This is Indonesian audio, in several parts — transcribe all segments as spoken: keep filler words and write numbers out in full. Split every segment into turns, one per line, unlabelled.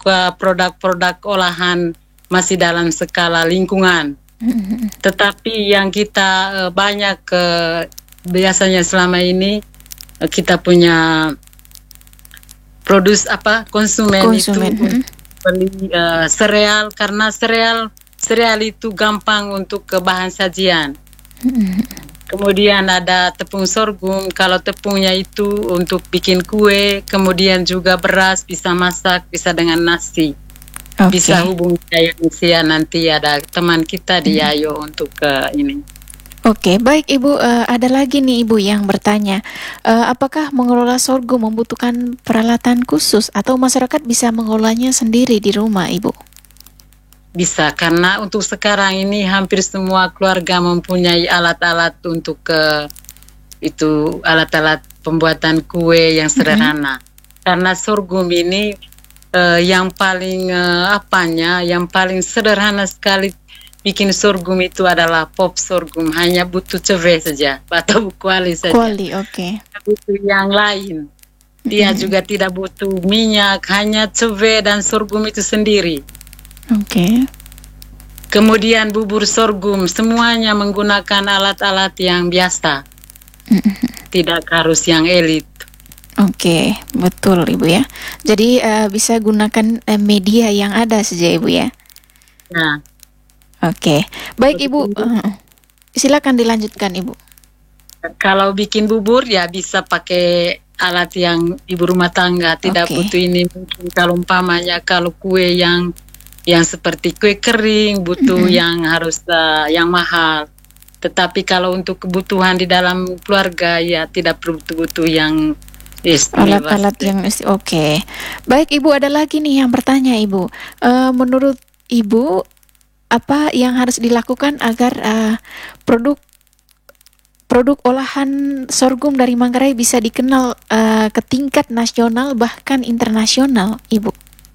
uh, produk-produk olahan masih dalam skala lingkungan. Tetapi yang kita uh, banyak uh, biasanya selama ini uh, kita punya produs apa konsumen,
Konsumen,
itu
mm.
beli uh, sereal, karena sereal sereal itu gampang untuk ke bahan sajian. Kemudian ada tepung sorghum, kalau tepungnya itu untuk bikin kue, kemudian juga beras, bisa masak, bisa dengan nasi.
Oke.
Bisa hubungi saya nanti, ada teman kita di Yayo untuk ke ini.
Oke, baik Ibu. Eh, ada lagi nih Ibu yang bertanya, eh, apakah mengelola sorghum membutuhkan peralatan khusus atau masyarakat bisa mengolahnya sendiri di rumah, Ibu?
Bisa, karena untuk sekarang ini hampir semua keluarga mempunyai alat-alat untuk ke itu alat-alat pembuatan kue yang sederhana. Mm-hmm. Karena sorghum ini uh, yang paling uh, apanya, yang paling sederhana sekali bikin sorghum itu adalah pop sorghum, hanya butuh ceve saja atau kuali saja.
Kuali, oke. Okay.
Butuh yang lain. Dia mm-hmm. juga tidak butuh minyak, hanya ceve dan sorghum itu sendiri.
Oke. Okay.
Kemudian bubur sorghum, semuanya menggunakan alat-alat yang biasa. Mm-hmm. Tidak harus yang elit.
Oke, okay, betul Ibu ya. Jadi uh, bisa gunakan uh, media yang ada saja Ibu ya.
Nah.
Oke, okay. Baik Ibu, uh, silakan dilanjutkan Ibu.
Kalau bikin bubur ya bisa pakai alat yang ibu rumah tangga, tidak okay. butuh ini. Mungkin kalau umpamanya kalau kue yang yang seperti kue kering butuh mm-hmm. yang harus uh, yang mahal. Tetapi kalau untuk kebutuhan di dalam keluarga ya tidak butuh-butuh yang istimewa.
Alat-alat yang istimewa. Oke, okay. Baik Ibu, ada lagi nih yang bertanya Ibu. Uh, menurut Ibu apa yang harus dilakukan agar uh, produk produk olahan sorghum dari Manggarai bisa dikenal uh, ke tingkat nasional bahkan internasional, Ibu?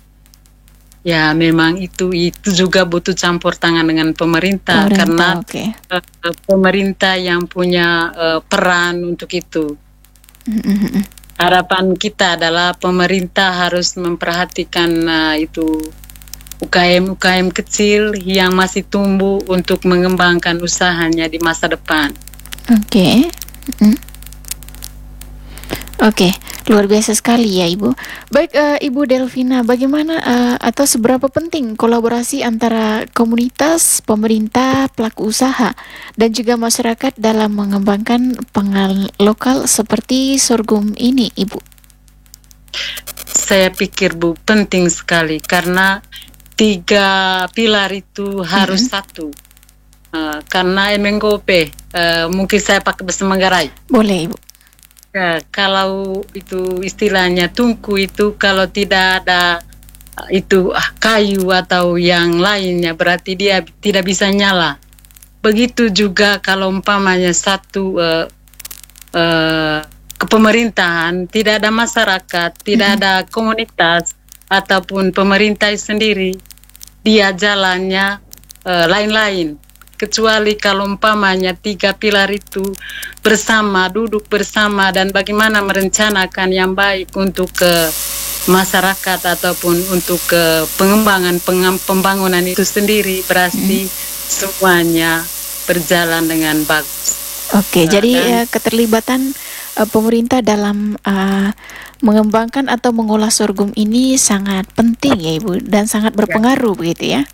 Ya, memang itu itu juga butuh campur tangan dengan pemerintah, pemerintah karena
okay.
uh, pemerintah yang punya uh, peran untuk itu. Mm-hmm. Harapan kita adalah pemerintah harus memperhatikan uh, itu U K M U K M kecil yang masih tumbuh untuk mengembangkan usahanya di masa depan.
Oke, okay. mm-hmm. Oke, okay. Luar biasa sekali ya Ibu. Baik uh, Ibu Delvina, bagaimana uh, atau seberapa penting kolaborasi antara komunitas, pemerintah, pelaku usaha, dan juga masyarakat dalam mengembangkan pangan lokal seperti sorghum ini, Ibu?
Saya pikir Bu, penting sekali karena tiga pilar itu harus mm-hmm. satu. Uh, karena emenggope, uh, mungkin saya pakai bahasa Manggarai.
Boleh Ibu.
Ya, kalau itu istilahnya tungku itu kalau tidak ada itu kayu atau yang lainnya berarti dia tidak bisa nyala. Begitu juga kalau umpamanya satu uh, uh, kepemerintahan, tidak ada masyarakat, tidak mm-hmm. ada komunitas ataupun pemerintah sendiri, dia jalannya uh, lain-lain. Kecuali kalau umpamanya tiga pilar itu bersama, duduk bersama dan bagaimana merencanakan yang baik untuk ke masyarakat ataupun untuk ke pengembangan pembangunan itu sendiri, berarti hmm. semuanya berjalan dengan bagus.
Oke, uh, jadi dan, uh, keterlibatan uh, pemerintah dalam uh, mengembangkan atau mengolah sorghum ini sangat penting ya Ibu dan sangat berpengaruh ya. Begitu ya?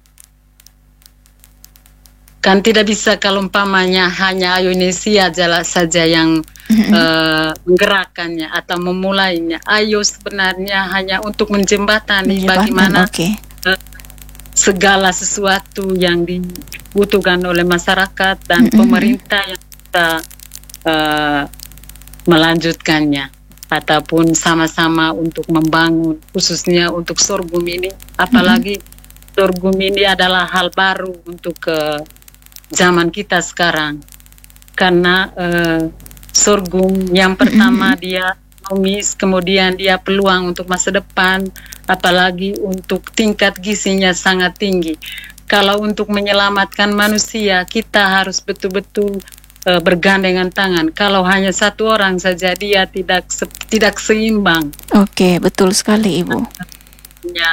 Kan tidak bisa kalau umpamanya hanya Indonesia saja yang mm-hmm. uh, menggerakkannya atau memulainya. Ayo sebenarnya hanya untuk menjembatani bagaimana
okay.
uh, segala sesuatu yang dibutuhkan oleh masyarakat dan mm-hmm. pemerintah yang bisa uh, melanjutkannya ataupun sama-sama untuk membangun khususnya untuk sorghum ini. Apalagi mm-hmm. sorghum ini adalah hal baru untuk uh, zaman kita sekarang karena uh, sorghum yang pertama mm-hmm. dia numis, kemudian dia peluang untuk masa depan, apalagi untuk tingkat gizinya sangat tinggi. Kalau untuk menyelamatkan manusia kita harus betul-betul uh, bergandengan tangan. Kalau hanya satu orang saja dia tidak se- tidak seimbang.
Oke, betul sekali Ibu.
Ya.